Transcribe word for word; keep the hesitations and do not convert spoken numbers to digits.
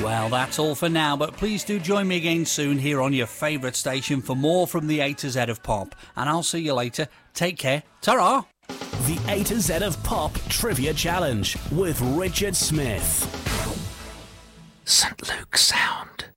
Well, that's all for now, but please do join me again soon here on your favourite station for more from the A to Z of Pop. And I'll see you later. Take care. Ta-ra! The A to Z of Pop Trivia Challenge with Richard Smith. Saint Luke Sound.